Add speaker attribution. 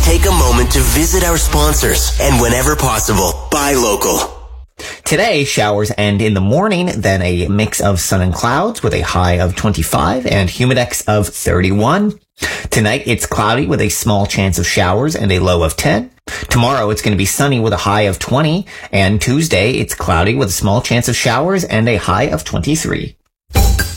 Speaker 1: take a moment to visit our sponsors and whenever possible, buy local.
Speaker 2: Today, showers end in the morning, then a mix of sun and clouds with a high of 25 and humidex of 31. Tonight, it's cloudy with a small chance of showers and a low of 10. Tomorrow, it's going to be sunny with a high of 20. And Tuesday, it's cloudy with a small chance of showers and a high of 23.